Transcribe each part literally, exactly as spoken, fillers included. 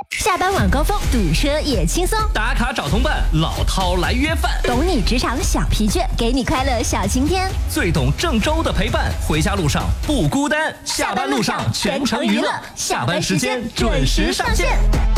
下班晚高峰堵车也轻松， 打卡找同伴，老饕来约饭， 懂你职场小疲倦，给你快乐小晴天， 最懂郑州的陪伴，回家路上不孤单，下班路上全程娱乐，下班时间准时上线。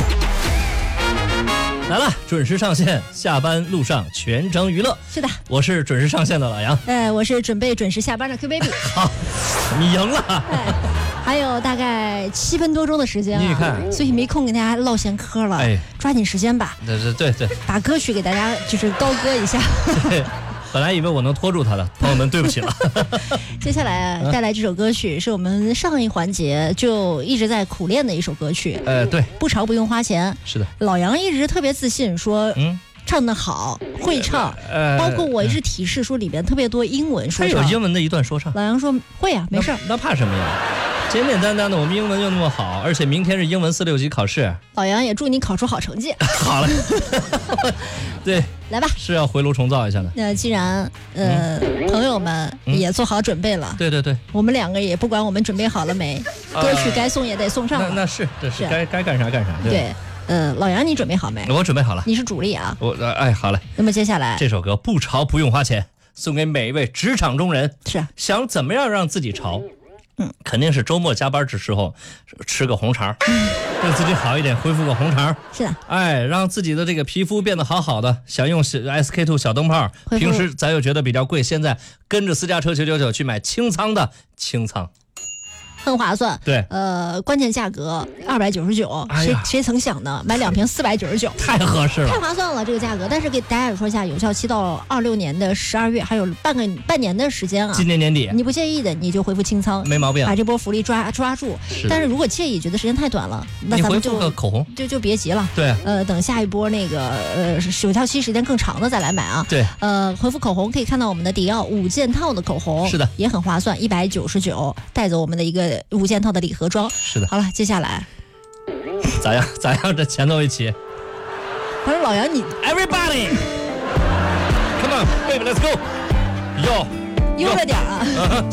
来了，准时上线，下班路上全程娱乐。 是的， 我是准时上线的老杨。 呃，我是准备准时下班的 Q Baby。 好，你赢了。 哎，还有大概七分多钟的时间啊， 你看， 所以没空给大家唠闲嗑了。哎，抓紧时间吧。 对对对对， 把歌曲给大家就是高歌一下。 对。本来以为我能拖住他的，朋友们，对不起了。 接下来带来这首歌曲是我们上一环节就一直在苦练的一首歌曲。 呃，对， 不潮不用花钱。 是的， 老杨一直特别自信说，嗯，唱得好，会唱。呃，包括我一直提示说里边特别多英文说唱。 他有英文的一段说唱。 老杨说会啊，没事儿。 那, 那怕什么呀？简简单单的，我们英文就那么好，而且明天是英文四六级考试。 老杨也祝你考出好成绩。 好了，对， 来吧， 是要回炉重造一下的。 那既然呃、嗯、朋友们也做好准备了， 对对对， 我们两个也不管我们准备好了没，呃、歌曲该送也得送上了。 那那是这是该该干啥干啥。对， 对呃，老杨你准备好没？ 我准备好了， 你是主力啊。 我哎好嘞。 那么接下来这首歌不潮不用花钱，送给每一位职场中人。 是啊， 想怎么样让自己潮？ 嗯， 肯定是周末加班的时候吃个红肠，嗯，对自己好一点，恢复个红肠。 是的， 哎，让自己的这个皮肤变得好好的。想用 S K two 小灯泡，平时咱又觉得比较贵，现在跟着私家车九九九去买清仓的清仓。 很划算， 对， 呃，关键价格二百九十九，谁谁曾想呢？买两瓶四百九十九， 太合适了， 太划算了这个价格。但是给大家说一下，有效期到二六年的十二月，还有半个半年的时间啊。 今年年底， 你不介意的，你就回复清仓， 没毛病， 把这波福利抓抓住。但是如果介意，觉得时间太短了，那咱们就你回复个口红， 就就别急了。 对， 呃，等下一波那个呃有效期时间更长的再来买啊。 对， 呃，回复口红可以看到我们的迪奥五件套的口红， 是的， 也很划算，一百九十九，带走我们的一个五件套的礼盒装。 是的， 好了，接下来咋样？咋样？这前头一起。 他说：“老杨，你 Everybody， Come on， baby，let's go。哟， 悠着点啊。